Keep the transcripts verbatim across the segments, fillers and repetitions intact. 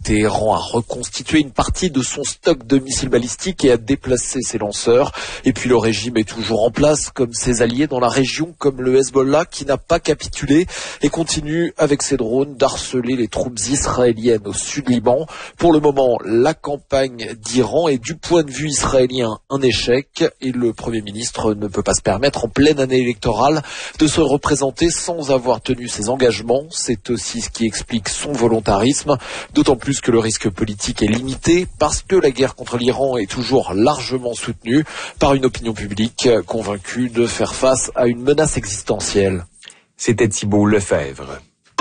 Téhéran a reconstitué une partie de son stock de missiles balistiques et a déplacé ses lanceurs. Et puis le régime est toujours en place, comme ses alliés dans la région, comme le Hezbollah, qui n'a pas capitulé et continue avec ses drones d'harceler les troupes israéliennes au sud Liban. Pour le moment, la campagne d'Iran est du point de vue israélien un échec et le Premier ministre ne peut pas se permettre en pleine année électorale de se représenter sans avoir tenu ses engagements. C'est aussi ce qui explique son volontarisme, d'autant plus que le risque politique est limité parce que la guerre contre l'Iran est toujours largement soutenue par une opinion publique convaincue de faire face à une menace existentielle. C'était Thibault Lefebvre.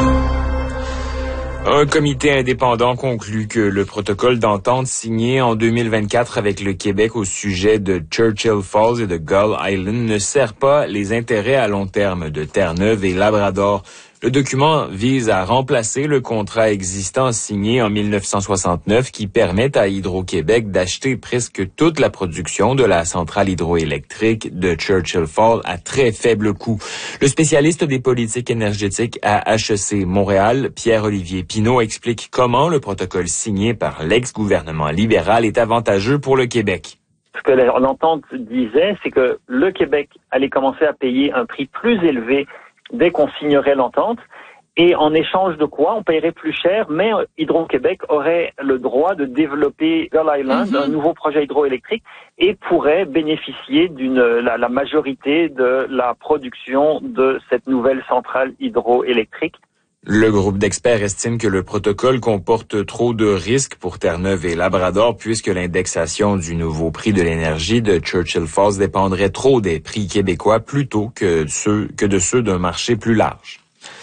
Un comité indépendant conclut que le protocole d'entente signé en deux mille vingt-quatre avec le Québec au sujet de Churchill Falls et de Gull Island ne sert pas les intérêts à long terme de Terre-Neuve et Labrador. Le document vise à remplacer le contrat existant signé en mille neuf cent soixante-neuf qui permet à Hydro-Québec d'acheter presque toute la production de la centrale hydroélectrique de Churchill Falls à très faible coût. Le spécialiste des politiques énergétiques à H E C Montréal, Pierre-Olivier Pinault, explique comment le protocole signé par l'ex-gouvernement libéral est avantageux pour le Québec. Ce que l'entente disait, c'est que le Québec allait commencer à payer un prix plus élevé dès qu'on signerait l'entente, et en échange de quoi on paierait plus cher, mais Hydro-Québec aurait le droit de développer Gull Island, mm-hmm. un nouveau projet hydroélectrique, et pourrait bénéficier d'une la, la majorité de la production de cette nouvelle centrale hydroélectrique. Le groupe d'experts estime que le protocole comporte trop de risques pour Terre-Neuve et Labrador puisque l'indexation du nouveau prix de l'énergie de Churchill Falls dépendrait trop des prix québécois plutôt que ceux, que de ceux d'un marché plus large.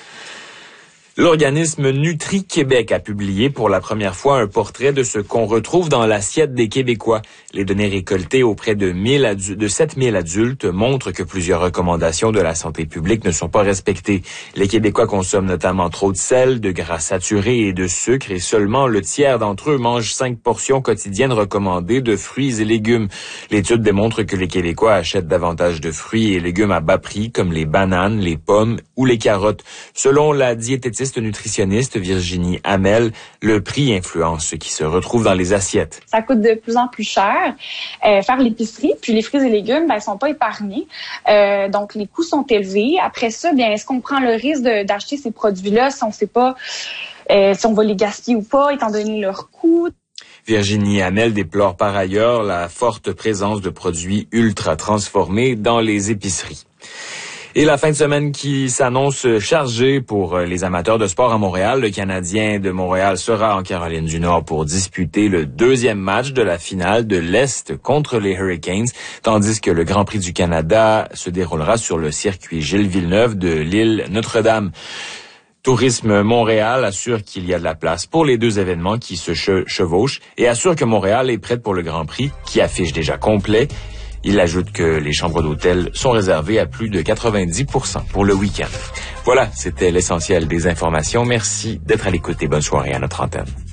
L'organisme Nutri-Québec a publié pour la première fois un portrait de ce qu'on retrouve dans l'assiette des Québécois. Les données récoltées auprès de, mille adu- de sept mille adultes montrent que plusieurs recommandations de la santé publique ne sont pas respectées. Les Québécois consomment notamment trop de sel, de gras saturés et de sucre et seulement le tiers d'entre eux mangent cinq portions quotidiennes recommandées de fruits et légumes. L'étude démontre que les Québécois achètent davantage de fruits et légumes à bas prix comme les bananes, les pommes ou les carottes. Selon la diététicienne nutritionniste Virginie Hamel, le prix influence ce qui se retrouve dans les assiettes. Ça coûte de plus en plus cher euh, faire l'épicerie, puis les fruits et légumes, ben, sont pas épargnés. Euh, donc, les coûts sont élevés. Après ça, bien, est-ce qu'on prend le risque de, d'acheter ces produits-là si on sait pas euh, si on va les gaspiller ou pas, étant donné leur coût? Virginie Hamel déplore par ailleurs la forte présence de produits ultra transformés dans les épiceries. Et la fin de semaine qui s'annonce chargée pour les amateurs de sport à Montréal. Le Canadien de Montréal sera en Caroline du Nord pour disputer le deuxième match de la finale de l'Est contre les Hurricanes, tandis que le Grand Prix du Canada se déroulera sur le circuit Gilles Villeneuve de l'île Notre-Dame. Tourisme Montréal assure qu'il y a de la place pour les deux événements qui se che- chevauchent et assure que Montréal est prête pour le Grand Prix qui affiche déjà complet. Il ajoute que les chambres d'hôtel sont réservées à plus de quatre-vingt-dix pour cent pour le week-end. Voilà, c'était l'essentiel des informations. Merci d'être à l'écoute et bonne soirée à notre antenne.